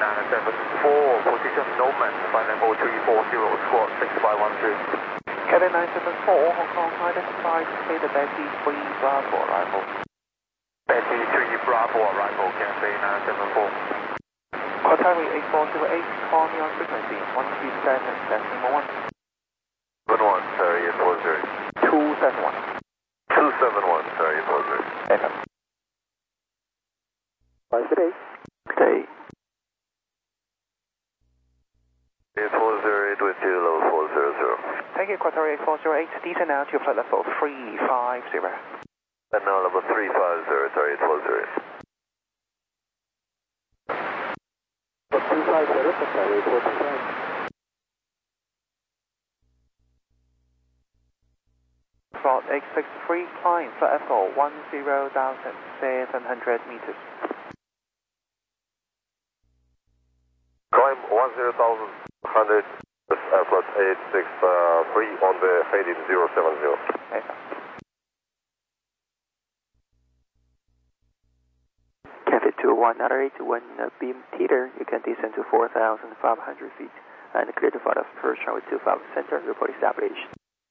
974, position Nomad, flight level 340, squawk 6513. Cathay 974, Hong Kong, identified Beta Betty 3 Bravo arrival. Betty 3 Bravo arrival, Cathay 974. Qatari 8408, call me on frequency 127.1. 71, sorry, it was 271. 271, sorry, it was FM. Good day. Good day. It was 08 with you, level 400. Thank you, Qatari 8408, descend now to your flight level 350. And now level 350, sorry, it was 350, Qatari 8408. Slot 863, climb flight level 10,700 meters. Climb 10,100, flight 863 on the heading 070. Cathay 2198, when beam teeter, you can descend to 4,500 feet and clear the flight of first runway 25 center, report established.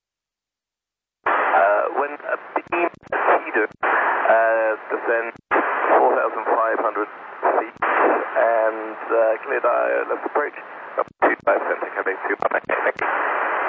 When a beam teeter, descend 4,500 feet and clear the left approach up to 5 center, Quebec 2